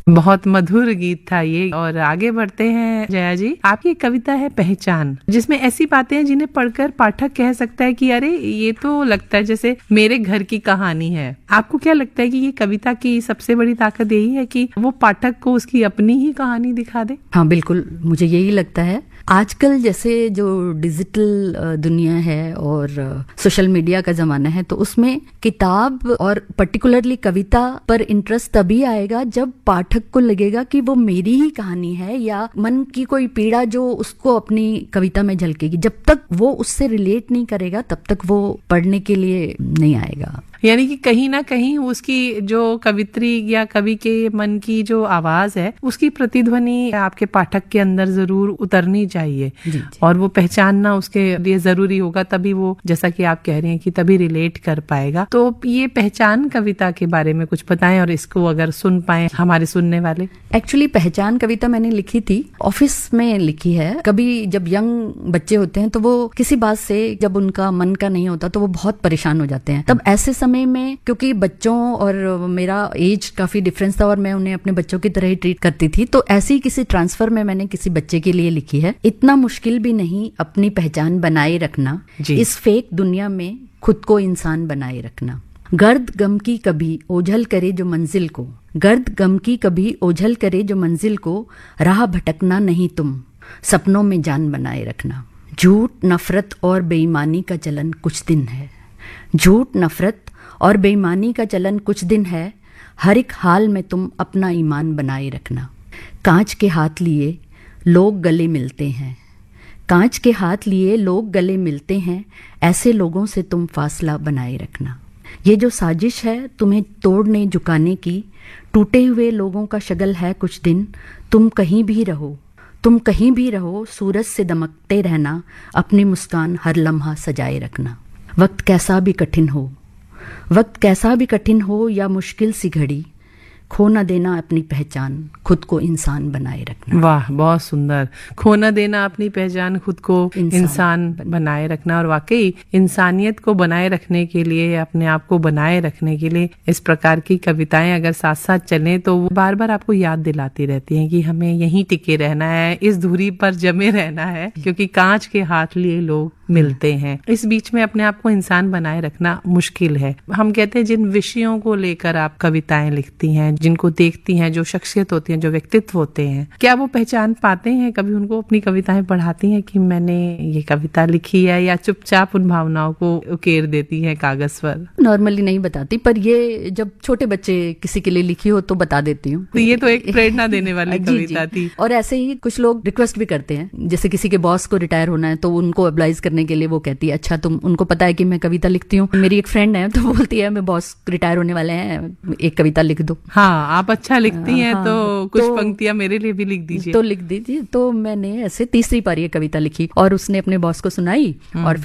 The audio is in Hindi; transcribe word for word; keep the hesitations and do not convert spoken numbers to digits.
बहुत मधुर गीत था ये। और आगे बढ़ते हैं जया जी, आपकी कविता है पहचान, जिसमें ऐसी बातें हैं जिन्हें पढ़कर पाठक कह सकता है कि अरे ये तो लगता है जैसे मेरे घर की कहानी है। आपको क्या लगता है कि ये कविता की सबसे बड़ी ताकत यही है कि वो पाठक को उसकी अपनी ही कहानी दिखा दे? हाँ बिल्कुल, मुझे यही लगता है। आजकल जैसे जो डिजिटल दुनिया है और सोशल मीडिया का जमाना है, तो उसमें किताब और पर्टिकुलरली कविता पर इंटरेस्ट तभी आएगा जब पाठक को लगेगा कि वो मेरी ही कहानी है, या मन की कोई पीड़ा जो उसको अपनी कविता में झलकेगी। जब तक वो उससे रिलेट नहीं करेगा तब तक वो पढ़ने के लिए नहीं आएगा। यानी कि कहीं ना कहीं उसकी जो कवित्री या कवि के मन की जो आवाज है उसकी प्रतिध्वनि आपके पाठक के अंदर जरूर उतरनी चाहिए जी, जी। और वो पहचानना उसके लिए जरूरी होगा, तभी वो, जैसा कि आप कह रहे हैं कि तभी रिलेट कर पाएगा। तो ये पहचान कविता के बारे में कुछ बताएं और इसको अगर सुन पाए हमारे सुनने वाले। एक्चुअली पहचान कविता मैंने लिखी थी, ऑफिस में लिखी है। कभी जब यंग बच्चे होते हैं तो वो किसी बात से जब उनका मन का नहीं होता तो वो बहुत परेशान हो जाते हैं। तब ऐसे समय में, क्योंकि बच्चों और मेरा एज काफी डिफरेंस था और मैं उन्हें अपने बच्चों की तरह ही ट्रीट करती थी, तो ऐसी किसी ट्रांसफर में मैंने किसी बच्चे के लिए लिखी है। इतना मुश्किल भी नहीं अपनी पहचान बनाए रखना, इस फेक दुनिया में खुद को इंसान बनाए रखना। गर्द गम की कभी ओझल करे जो मंजिल को, गर्द गम की कभी ओझल करे जो मंजिल को, राह भटकना नहीं तुम, सपनों में जान बनाए रखना। झूठ, नफरत और बेईमानी का चलन कुछ दिन है, झूठ, नफरत और बेईमानी का चलन कुछ दिन है, हर एक हाल में तुम अपना ईमान बनाए रखना। कांच के हाथ लिए लोग गले मिलते हैं, कांच के हाथ लिए लोग गले मिलते हैं, ऐसे लोगों से तुम फासला बनाए रखना। ये जो साजिश है तुम्हें तोड़ने झुकाने की, टूटे हुए लोगों का शगल है कुछ दिन, तुम कहीं भी रहो, तुम कहीं भी रहो, सूरज से दमकते रहना, अपनी मुस्कान हर लम्हा सजाए रखना। वक्त कैसा भी कठिन हो, वक्त कैसा भी कठिन हो या मुश्किल सी घड़ी, खो न देना अपनी पहचान, खुद को इंसान बनाए रखना। वाह, बहुत सुंदर। खो न देना अपनी पहचान, खुद को इंसान, इंसान बनाए रखना। और वाकई इंसानियत को बनाए रखने के लिए, अपने आप को बनाए रखने के लिए इस प्रकार की कविताएं अगर साथ साथ चलें तो वो बार बार आपको याद दिलाती रहती हैं कि हमें यहीं टिके रहना है, इस दूरी पर जमे रहना है, क्योंकि कांच के हाथ लिए लोग मिलते हैं। इस बीच में अपने आप को इंसान बनाए रखना मुश्किल है। हम कहते हैं जिन विषयों को लेकर आप कविताएं लिखती हैं, जिनको देखती हैं, जो शख्सियत होती हैं, जो व्यक्तित्व होते हैं, क्या वो पहचान पाते हैं? कभी उनको अपनी कविताएं पढ़ाती हैं कि मैंने ये कविता लिखी है, या चुपचाप उन भावनाओं को उकेर देती हैं कागज पर? नॉर्मली नहीं बताती, पर ये जब छोटे बच्चे किसी के लिए लिखी हो तो बता देती हूँ। तो ये तो एक प्रेरणा देने वाली कविता थी। और ऐसे ही कुछ लोग रिक्वेस्ट भी करते हैं, जैसे किसी के बॉस को रिटायर होना है तो उनको ऑब्लाइज करने के लिए वो कहती है, अच्छा तुम, उनको पता है कि मैं कविता लिखती हूँ। मेरी एक फ्रेंड है तो बोलती है मैं बॉस रिटायर होने वाले हैं, एक कविता लिख दो। हाँ, आप अच्छा लिखती हैं, हाँ, तो कुछ तो, पंक्तियां मेरे लिए भी लिख दीजिए। तो लिख दीजिए। तो मैंने ऐसे तीसरी बार ये कविता लिखी और उसने अपने बॉस को सुनाई और